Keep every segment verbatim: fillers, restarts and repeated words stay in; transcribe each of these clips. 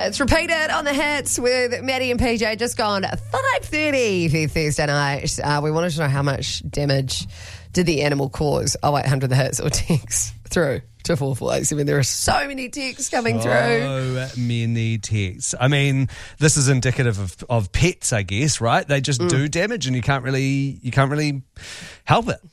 It's repeated on the hits with Maddie and P J. Just gone five thirty for Thursday night. Uh, we wanted to know how much damage did the animal cause. Oh, eight hundred the hits or text through to four four eight seven. There are so many texts coming so through. So many texts. I mean, this is indicative of, of pets, I guess, right? They just mm. do damage, and you can't really you can't really help it.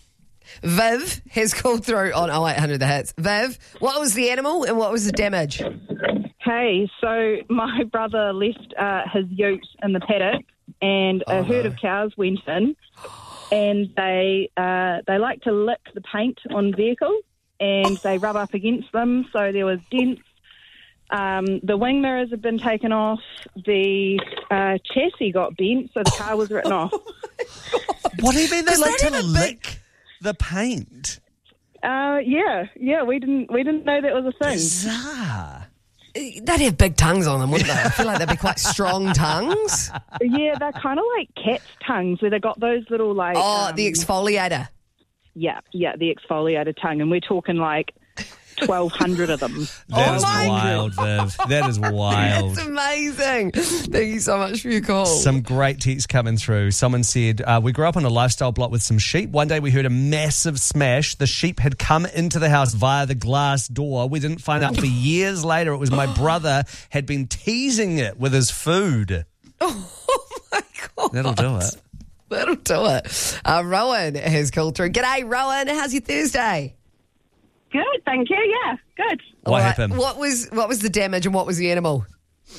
Viv has called through on oh eight hundred the hits. Viv, what was the animal and what was the damage? Hey, so my brother left uh, his ute in the paddock, and a oh, herd no. of cows went in, and they uh, they like to lick the paint on vehicles, and they rub up against them. So there was dents. Um, the wing mirrors have been taken off. The uh, chassis got bent, so the car was written off. What do you mean they like they to lick big... the paint? Uh, yeah, yeah. We didn't we didn't know that was a thing. Bizarre. They'd have big tongues on them, wouldn't they? I feel like they'd be quite strong tongues. Yeah, they're kind of like cat's tongues, where they've got those little like... Oh, um, the exfoliator. Yeah, yeah, the exfoliator tongue, and we're talking like twelve hundred of them. That oh is my wild, Viv. That is wild. That's amazing. Thank you so much for your call. Some great texts coming through. Someone said, uh, we grew up on a lifestyle block with some sheep. One day we heard a massive smash. The sheep had come into the house via the glass door. We didn't find out for years later it was my brother had been teasing it with his food. Oh, my God. That'll do it. That'll do it. Uh, Rowan has called through. G'day, Rowan. How's your Thursday? Good, thank you. Yeah, good. What All right, happened? What was what was the damage and what was the animal?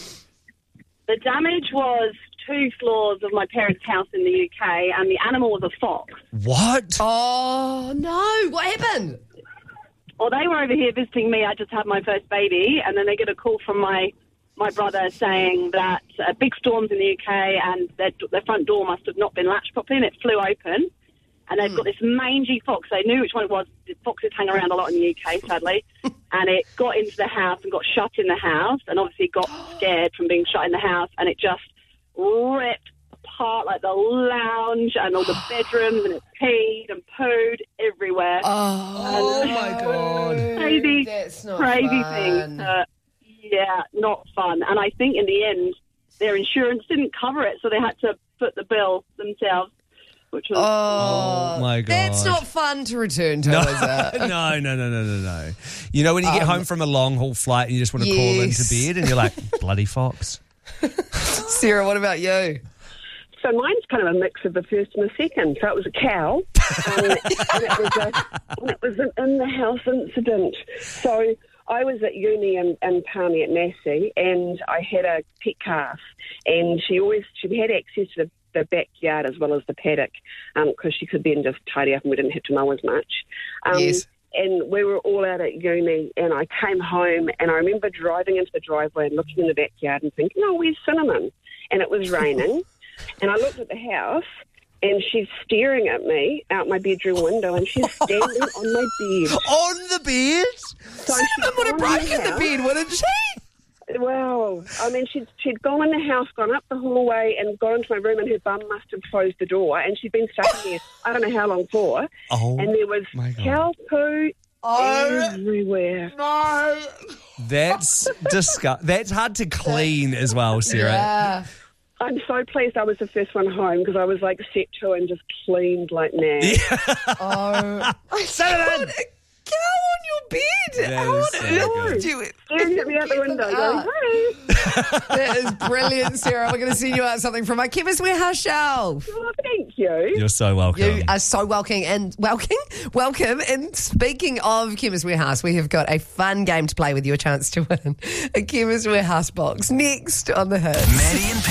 The damage was two floors of my parents' house in the U K, and the animal was a fox. What? Oh, no. What happened? Well, they were over here visiting me. I just had my first baby, and then they get a call from my, my brother saying that uh, big storms in the U K, and their, their front door must have not been latched properly, and it flew open. And they've got this mangy fox. They knew which one it was. The foxes hang around a lot in the U K, sadly. And it got into the house and got shut in the house, and obviously got scared from being shut in the house, and it just ripped apart like the lounge and all the bedrooms, and it peed and pooed everywhere. Oh, and, my God. Crazy, That's not crazy fun. thing. Uh, yeah, not fun. And I think in the end, their insurance didn't cover it, so they had to foot the bill themselves. Which was, Oh, Oh, my God. That's not fun to return to, No, is it? no, no, no, no, no, no. You know when you get Um, home from a long haul flight and you just want to crawl yes. into bed and you're like, bloody fox. Sarah, what about you? So mine's kind of a mix of the first and the second. So it was a cow, um, and it was a, and it was an in-the-house incident. So I was at uni in, in Palmy at Massey, and I had a pet calf, and she always she had access to the, the backyard as well as the paddock, because um, she could then just tidy up and we didn't have to mow as much. Um, Yes. And we were all out at uni, and I came home, and I remember driving into the driveway and looking in the backyard and thinking, oh, where's Cinnamon? And it was raining. And I looked at the house, and she's staring at me out my bedroom window, and she's standing on my bed. On the bed? So Cinnamon would have broken the bed, wouldn't she? Well, I mean, she'd, she'd gone in the house, gone up the hallway, and gone into my room, and her bum must have closed the door, and she'd been stuck in there, I don't know how long for, Oh, and there was my God. cow poo Oh, everywhere. no. That's disgusting. That's hard to clean as well, Sarah. Yeah. I'm so pleased I was the first one home, because I was like set to and just cleaned like mad. Oh. Cinnamon! Cow on your bed. That How is on so earth good. would you... Staring at me out the window going, hey. That is brilliant, Sarah. We're going to send you out something from my Chemist Warehouse shelf. Oh, thank you. You're so welcome. You are so welcome and welcome, welcome. And speaking of Chemist Warehouse, we have got a fun game to play with you, a chance to win a Chemist Warehouse box next on the Hits. Maddie and